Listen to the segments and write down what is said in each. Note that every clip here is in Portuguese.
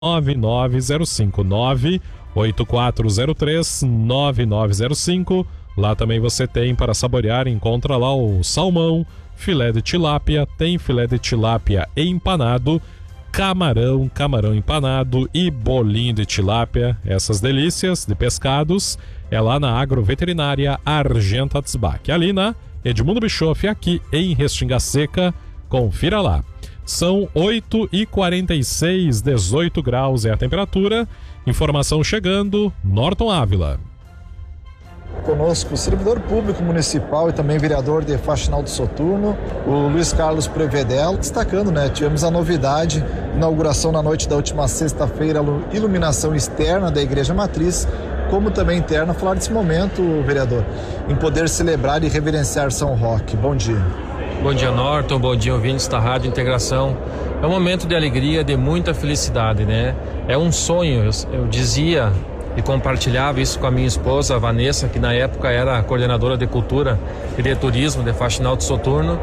9905 98403 9905. Lá também você tem para saborear, encontra lá o salmão, filé de tilápia, tem filé de tilápia empanado, camarão empanado e bolinho de tilápia. Essas delícias de pescados é lá na Agroveterinária Argenta Atzbach, ali na Edmundo Bischoff, aqui em Restinga Seca. Confira lá. São 8h46, 18 graus é a temperatura. Informação chegando, Norton Ávila. Conosco o servidor público municipal e também vereador de Faxinal do Soturno, o Luiz Carlos Prevedel, destacando, tivemos a novidade, inauguração na noite da última sexta-feira, iluminação externa da Igreja Matriz, como também interna. Falar desse momento, vereador, em poder celebrar e reverenciar São Roque. Bom dia. Bom dia, Norton, bom dia, ouvintes da Rádio Integração. É um momento de alegria, de muita felicidade, É um sonho, eu dizia e compartilhava isso com a minha esposa, a Vanessa, que na época era a coordenadora de cultura e de turismo de Faxinal do Soturno,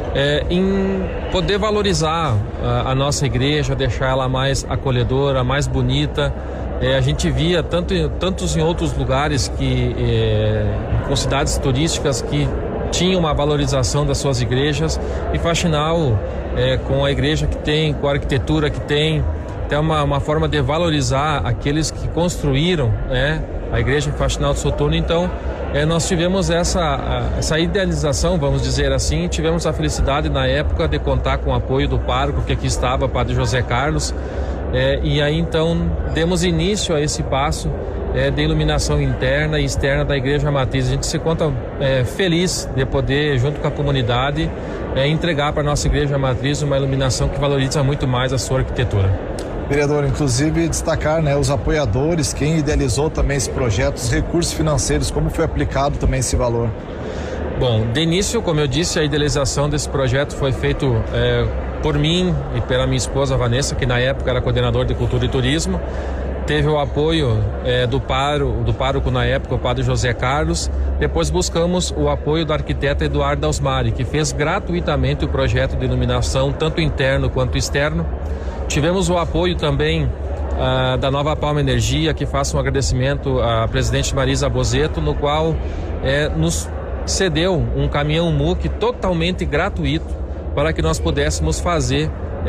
em poder valorizar a nossa igreja, deixar ela mais acolhedora, mais bonita. A gente via tantos em outros lugares com cidades turísticas que tinham uma valorização das suas igrejas, e Faxinal, com a igreja que tem, com a arquitetura que tem, até uma forma de valorizar aqueles que construíram, a igreja Faxinal do Soturno. Então, nós tivemos essa idealização, vamos dizer assim, tivemos a felicidade na época de contar com o apoio do pároco que aqui estava, Padre José Carlos, e aí então demos início a esse passo de iluminação interna e externa da Igreja Matriz. A gente se conta feliz de poder, junto com a comunidade, entregar para a nossa Igreja Matriz uma iluminação que valoriza muito mais a sua arquitetura. Vereador, inclusive destacar, os apoiadores, quem idealizou também esse projeto, os recursos financeiros, como foi aplicado também esse valor? Bom, de início, como eu disse, a idealização desse projeto foi feito por mim e pela minha esposa Vanessa, que na época era coordenadora de Cultura e Turismo. Teve o apoio do pároco na época, o Padre José Carlos. Depois buscamos o apoio do arquiteto Eduardo Ausmari, que fez gratuitamente o projeto de iluminação, tanto interno quanto externo. Tivemos o apoio também da Nova Palma Energia, que faço um agradecimento à presidente Marisa Bozetto, no qual nos cedeu um caminhão MUC totalmente gratuito para que nós pudéssemos fazer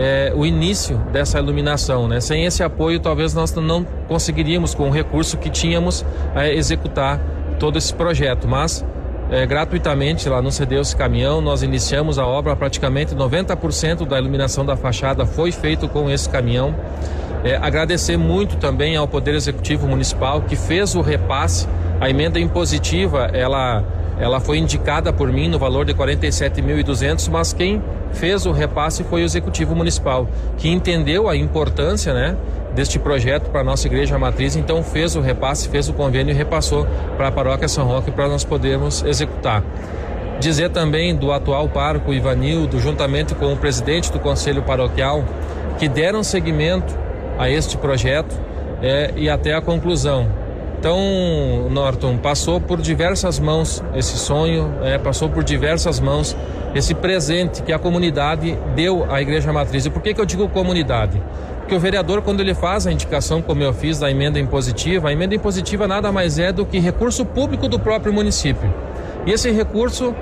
o início dessa iluminação, Sem esse apoio, talvez nós não conseguiríamos, com o recurso que tínhamos, executar todo esse projeto, mas gratuitamente lá nos cedeu esse caminhão, nós iniciamos a obra, praticamente 90% da iluminação da fachada foi feito com esse caminhão. Agradecer muito também ao Poder Executivo Municipal, que fez o repasse. A emenda impositiva, ela foi indicada por mim no valor de 47.200, mas quem fez o repasse foi o Executivo Municipal, que entendeu a importância, deste projeto para a nossa Igreja Matriz, então fez o repasse, fez o convênio e repassou para a Paróquia São Roque para nós podermos executar. Dizer também do atual pároco Ivanildo, juntamente com o presidente do Conselho Paroquial, que deram seguimento a este projeto e até a conclusão. Então, Norton, passou por diversas mãos esse sonho, passou por diversas mãos esse presente que a comunidade deu à Igreja Matriz. E por que eu digo comunidade? Porque o vereador, quando ele faz a indicação, como eu fiz, da emenda impositiva, a emenda impositiva nada mais é do que recurso público do próprio município. E esse recurso,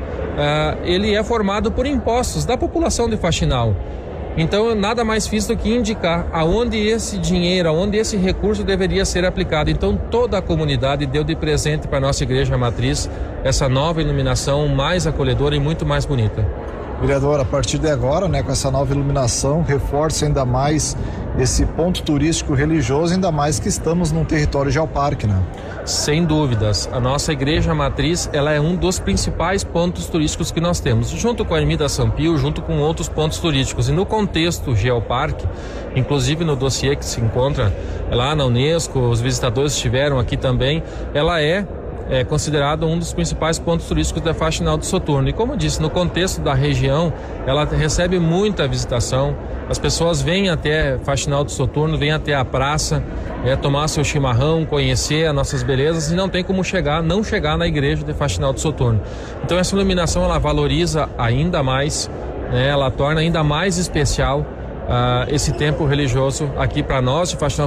ele é formado por impostos da população de Faxinal. Então, eu nada mais fiz do que indicar aonde esse dinheiro, aonde esse recurso deveria ser aplicado. Então, toda a comunidade deu de presente para a nossa Igreja Matriz essa nova iluminação mais acolhedora e muito mais bonita. Vereador, a partir de agora, com essa nova iluminação, reforça ainda mais esse ponto turístico religioso, ainda mais que estamos num território geoparque, Sem dúvidas. A nossa Igreja Matriz, ela é um dos principais pontos turísticos que nós temos, junto com a Ermida São Pio, junto com outros pontos turísticos. E no contexto geoparque, inclusive no dossiê que se encontra lá na Unesco, os visitadores estiveram aqui também, ela é considerado um dos principais pontos turísticos da Faxinal do Soturno. E como eu disse, no contexto da região, ela recebe muita visitação. As pessoas vêm até Faxinal do Soturno, vêm até a praça, tomar seu chimarrão, conhecer as nossas belezas, e não tem como não chegar na igreja de Faxinal do Soturno. Então essa iluminação, ela valoriza ainda mais, ela torna ainda mais especial esse tempo religioso aqui para nós de Faxinal